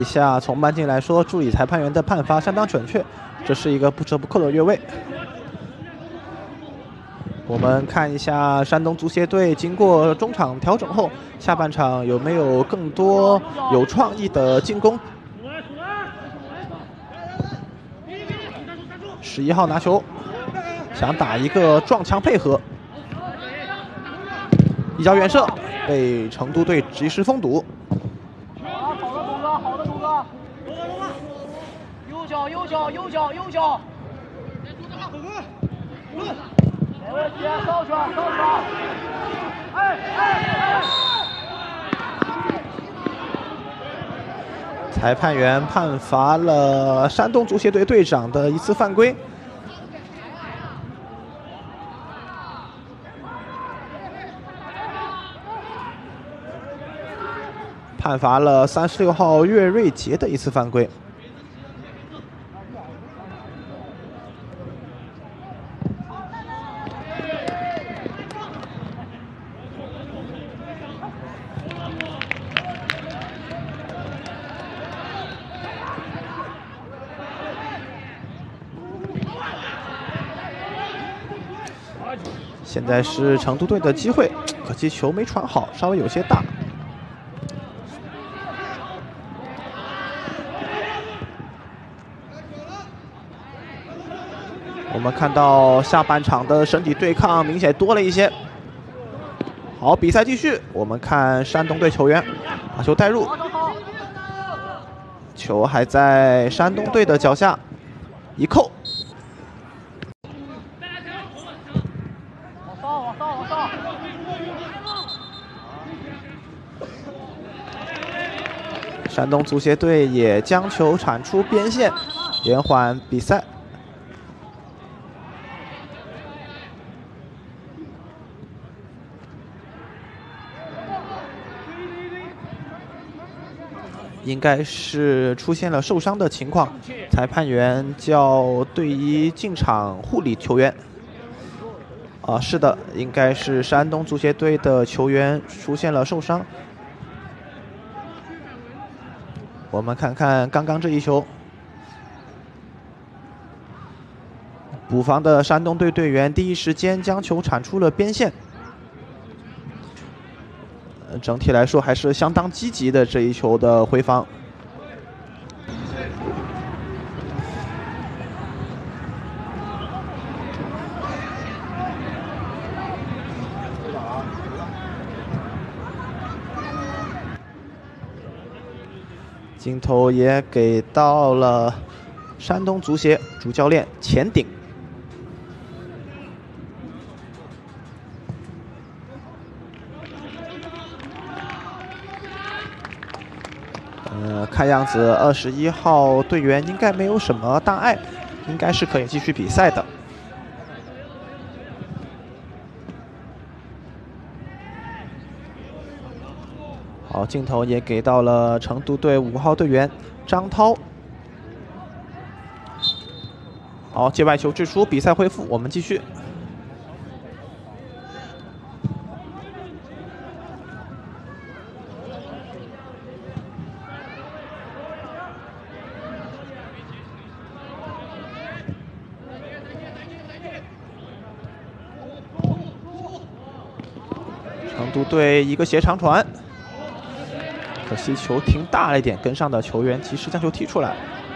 一下从慢镜来说，助理裁判员的判罚相当准确，这是一个不折不扣的越位。我们看一下山东足协队经过中场调整后，下半场有没有更多有创意的进攻。11号拿球，想打一个撞墙配合，一脚远射被成都队及时封堵。 好的，东哥，右脚，没问题，上去，哎！ 裁判员判罚了山东足协队队长的一次犯规。 判罚了36号岳瑞杰的一次犯规。现在是成都队的机会，可惜球没传好，稍微有些大。 我们看到下半场的身体对抗明显多了一些。好，比赛继续。我们看山东队球员把球带入，球还在山东队的脚下，一扣。 往上！ 山东足协队也将球铲出边线，延缓比赛。 应该是出现了受伤的情况，裁判员叫队医进场护理球员。是的，应该是山东足协队的球员出现了受伤。我们看看刚刚这一球，补防的山东队队员第一时间将球铲出了边线。 整体来说还是相当积极的这一球的回防。镜头也给到了山东足协主教练钱鼎。 看样子21号队员应该没有什么大碍，应该是可以继续比赛的。好，镜头也给到了成都队5号队员张涛。好，界外球掷出，比赛恢复，我们继续。 成都队一个斜长传，可惜球停大了一点，跟上的球员及时将球踢出来。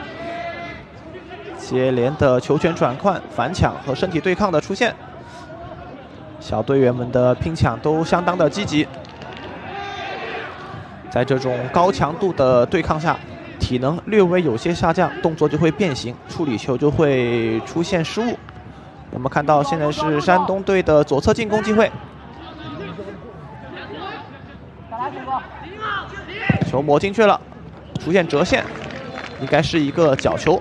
接连的球权转换、反抢和身体对抗的出现，小队员们的拼抢都相当的积极。在这种高强度的对抗下，体能略微有些下降，动作就会变形，处理球就会出现失误。我们看到现在是山东队的左侧进攻机会。 球抹进去了，出现折线，应该是一个角球。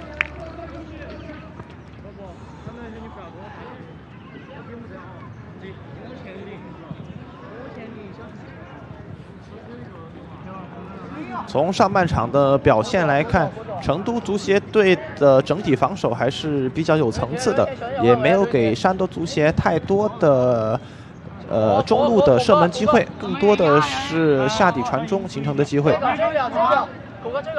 从上半场的表现来看，成都足协队的整体防守还是比较有层次的，也没有给山东足协太多的中路的射门机会，更多的是下底传中形成的机会。 狗哥这个。